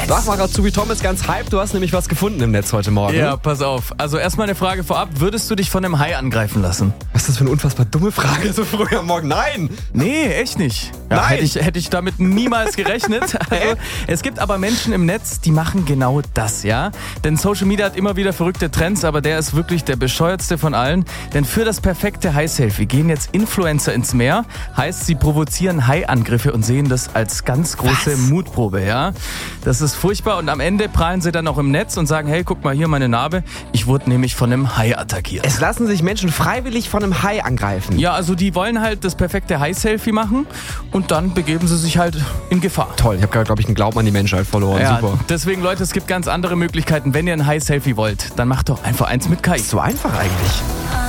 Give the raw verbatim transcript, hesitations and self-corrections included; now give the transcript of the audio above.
Wachmacher Zubi Tom ist ganz hyped. Du hast nämlich was gefunden im Netz heute Morgen. Ja, pass auf. Also erstmal eine Frage vorab. Würdest du dich von einem Hai angreifen lassen? Was ist das für eine unfassbar dumme Frage so früh am Morgen? Nein! Nee, echt nicht. Ja, Nein! Hätte ich, hätte ich damit niemals gerechnet. Also, es gibt aber Menschen im Netz, die machen genau das, ja? Denn Social Media hat immer wieder verrückte Trends, aber der ist wirklich der bescheuertste von allen. Denn für das perfekte Hai-Selfie gehen jetzt Influencer ins Meer. Heißt, sie provozieren Hai-Angriffe und sehen das als ganz große Was? Mutprobe, ja? Das ist furchtbar und am Ende prallen sie dann auch im Netz und sagen, hey, guck mal hier meine Narbe. Ich wurde nämlich von einem Hai attackiert. Es lassen sich Menschen freiwillig von einem Hai angreifen. Ja, also die wollen halt das perfekte Hai-Selfie machen und dann begeben sie sich halt in Gefahr. Toll, ich habe gerade, glaube ich, einen Glauben an die Menschheit verloren. Ja, Super. deswegen, Leute, es gibt ganz andere Möglichkeiten. Wenn ihr ein Hai-Selfie wollt, dann macht doch einfach eins mit K I. So einfach eigentlich.